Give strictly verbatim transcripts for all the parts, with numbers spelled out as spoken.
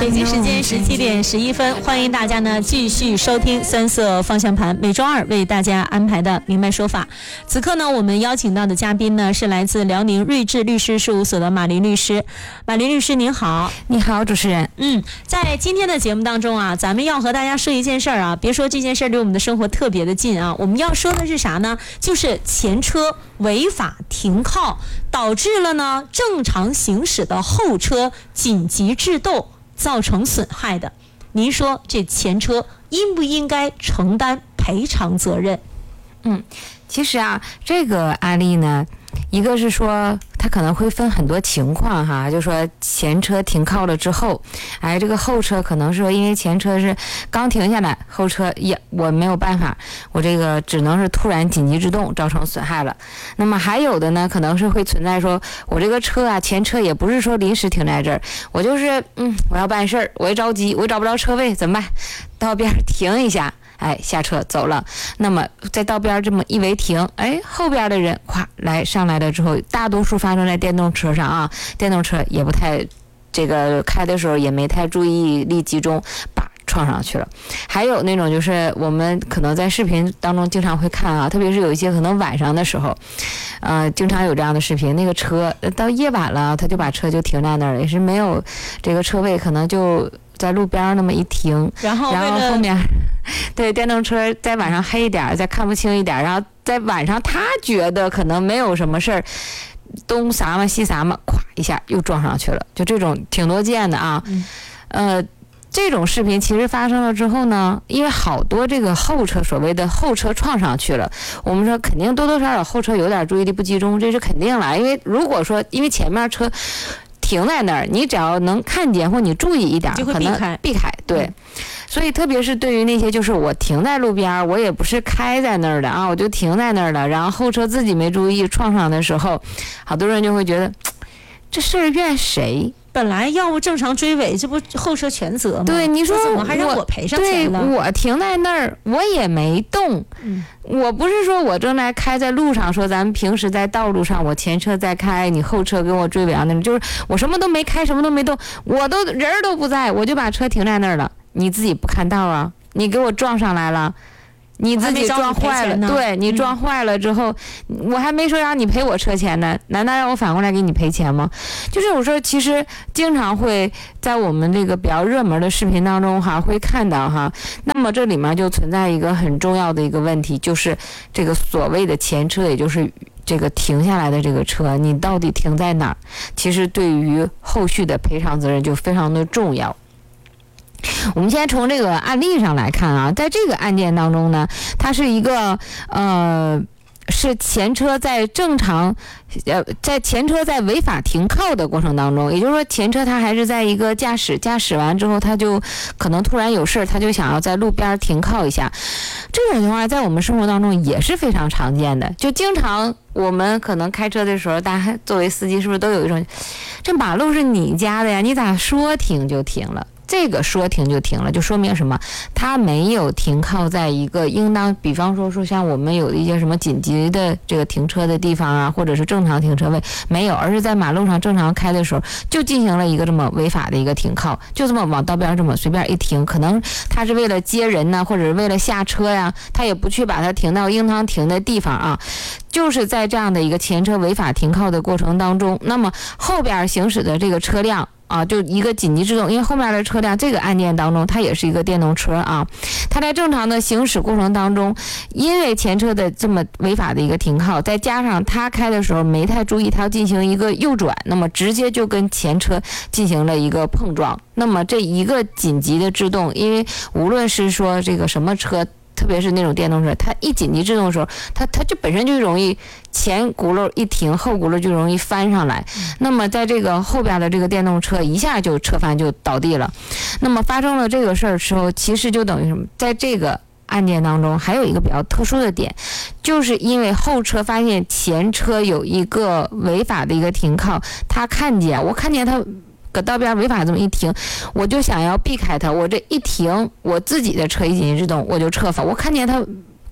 北京时间十七点十一分，欢迎大家呢继续收听三色方向盘，每周二为大家安排的明白说法。此刻呢，我们邀请到的嘉宾呢是来自辽宁睿智律师事务所的马林律师。马林律师您好。 你好，主持人。 嗯，在今天的节目当中啊，咱们要和大家说一件事儿啊，别说这件事儿离我们的生活特别的近啊，我们要说的是啥呢？就是前车违法停靠，导致了呢正常行驶的后车紧急制动，造成损害的。您说这前车应不应该承担赔偿责任？ 嗯，其实啊，这个案例呢，一个是说它可能会分很多情况哈，就说前车停靠了之后，哎，这个后车可能说因为前车是刚停下来，后车也我没有办法，我这个只能是突然紧急制动造成损害了。那么还有的呢，可能是会存在说我这个车啊，前车也不是说临时停在这儿，我就是嗯我要办事儿，我一着急，我找不着车位怎么办？道边停一下。哎，下车走了。那么在道边这么一违停，哎，后边的人咵来上来了之后，大多数发生在电动车上啊，电动车也不太这个开的时候也没太注意力集中，把撞上去了。还有那种就是我们可能在视频当中经常会看啊，特别是有一些可能晚上的时候，呃，经常有这样的视频，那个车到夜晚了，他就把车就停在那儿，也是没有这个车位，可能就在路边那么一停， 然后然后后面。对，电动车在晚上黑一点，再看不清一点，然后在晚上他觉得可能没有什么事儿，东撒嘛西撒嘛，咵一下又撞上去了，就这种挺多见的啊。嗯、呃，这种视频其实发生了之后呢，因为好多这个后车所谓的后车撞上去了，我们说肯定多多少少后车有点注意力不集中，这是肯定了。因为如果说因为前面车停在那儿，你只要能看见或你注意一点， 就会避开避开，对。嗯，所以特别是对于那些就是我停在路边，我也不是开在那儿的啊，我就停在那儿了，然后后车自己没注意撞上的时候，好多人就会觉得这事儿怨谁？ 本来要不正常追尾，这不后车全责吗？ 对，你说怎么还让我赔上钱了？ 对，我停在那儿，我也没动。嗯，我不是说我正在开在路上，说咱们平时在道路上，我前车在开，你后车跟我追尾啊，那种就是我什么都没开，什么都没动，我都人都不在，我就把车停在那儿了。你自己不看道啊？你给我撞上来了。你自己撞坏了，对，你撞坏了之后、嗯、我还没说让你赔我车钱呢，难道让我反过来给你赔钱吗？就是我说其实经常会在我们这个比较热门的视频当中哈会看到哈，那么这里面就存在一个很重要的一个问题，就是这个所谓的前车，也就是这个停下来的这个车，你到底停在哪儿，其实对于后续的赔偿责任就非常的重要。我们先从这个案例上来看啊，在这个案件当中呢，它是一个呃，是前车在正常呃，在前车在违法停靠的过程当中，也就是说前车他还是在一个驾驶驾驶完之后，他就可能突然有事，他就想要在路边停靠一下。这种情况在我们生活当中也是非常常见的，就经常我们可能开车的时候，大家作为司机是不是都有一种，这马路是你家的呀，你咋说停就停了？这个说停就停了，就说明什么？它没有停靠在一个应当，比方说说像我们有一些什么紧急的这个停车的地方啊，或者是正常停车位，没有，而是在马路上正常开的时候就进行了一个这么违法的一个停靠，就这么往道边这么随便一停，可能他是为了接人呢，或者是为了下车呀，他也不去把它停到应当停的地方啊。就是在这样的一个前车违法停靠的过程当中，那么后边行驶的这个车辆啊，就一个紧急制动，因为后面的车辆这个案件当中它也是一个电动车啊，它在正常的行驶过程当中，因为前车的这么违法的一个停靠，再加上他开的时候没太注意，他要进行一个右转，那么直接就跟前车进行了一个碰撞。那么这一个紧急的制动，因为无论是说这个什么车，特别是那种电动车，它一紧急制动的时候，它它就本身就容易前轱辘一停，后轱辘就容易翻上来。那么在这个后边的这个电动车一下就车翻就倒地了。那么发生了这个事儿之后，其实就等于什么？在这个案件当中，还有一个比较特殊的点，就是因为后车发现前车有一个违法的一个停靠，他看见，我看见他搁道边违法这么一停，我就想要避开他，我这一停，我自己的车一紧急制动，我就侧翻，我看见他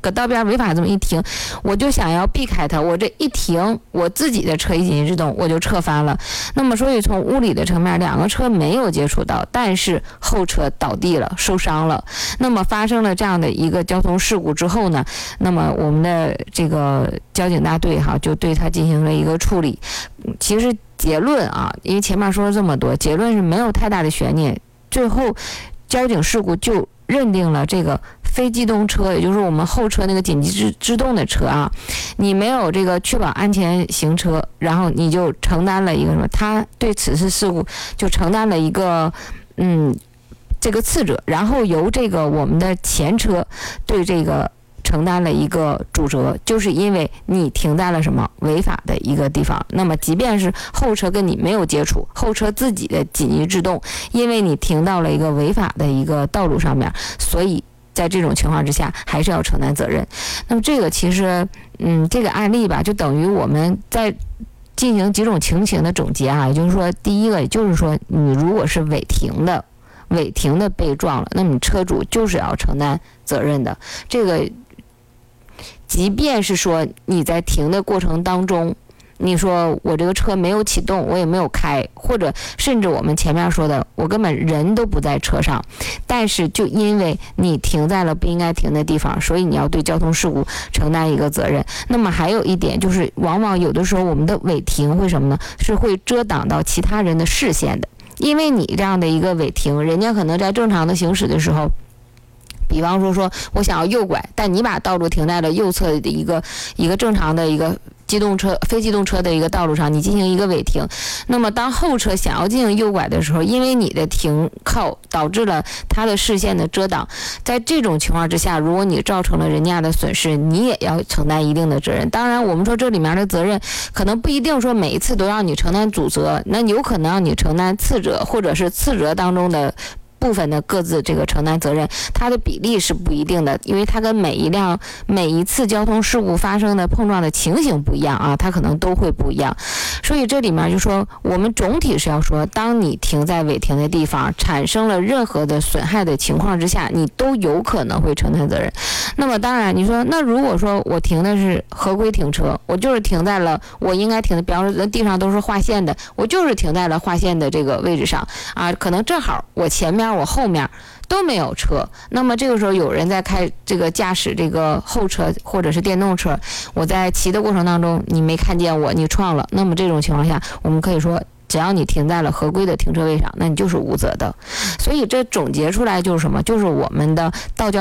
搁道边违法这么一停，我就想要避开它，我这一停，我自己的车一紧急制动，我就侧翻了。那么所以从物理的层面，两个车没有接触到，但是后车倒地了，受伤了。那么发生了这样的一个交通事故之后呢，那么我们的这个交警大队哈就对他进行了一个处理。其实结论啊，因为前面说了这么多，结论是没有太大的悬念，最后交警事故就认定了这个非机动车，也就是我们后车那个紧急制制动的车啊，你没有这个确保安全行车，然后你就承担了一个什么？他对此次事故就承担了一个嗯这个次责，然后由这个我们的前车对这个承担了一个主责，就是因为你停在了什么违法的一个地方。那么即便是后车跟你没有接触，后车自己的紧急制动，因为你停到了一个违法的一个道路上面，所以在这种情况之下还是要承担责任。那么这个其实嗯这个案例吧，就等于我们在进行几种情形的总结啊，也就是说第一个，也就是说你如果是违停的违停的被撞了，那么你车主就是要承担责任的。这个即便是说你在停的过程当中，你说我这个车没有启动，我也没有开，或者甚至我们前面说的我根本人都不在车上，但是就因为你停在了不应该停的地方，所以你要对交通事故承担一个责任。那么还有一点就是，往往有的时候我们的违停会什么呢？是会遮挡到其他人的视线的。因为你这样的一个违停，人家可能在正常的行驶的时候，比方说说我想要右拐，但你把道路停在了右侧的一个一个正常的一个机动车非机动车的一个道路上，你进行一个违停，那么当后车想要进行右拐的时候，因为你的停靠导致了他的视线的遮挡，在这种情况之下，如果你造成了人家的损失，你也要承担一定的责任。当然我们说这里面的责任可能不一定说每一次都让你承担主责，那有可能让你承担次责，或者是次责当中的部分的各自这个承担责任，它的比例是不一定的，因为它跟每一辆每一次交通事故发生的碰撞的情形不一样啊，它可能都会不一样。所以这里面就说我们总体是要说，当你停在违停的地方产生了任何的损害的情况之下，你都有可能会承担责任。那么当然你说，那如果说我停的是合规停车，我就是停在了我应该停的，比方说地上都是划线的，我就是停在了划线的这个位置上啊，可能正好我前面我后面都没有车，那么这个时候有人在开这个驾驶这个后车或者是电动车，我在骑的过程当中你没看见我，你撞了，那么这种情况下我们可以说只要你停在了合规的停车位上，那你就是无责的。所以这总结出来就是什么？就是我们的道交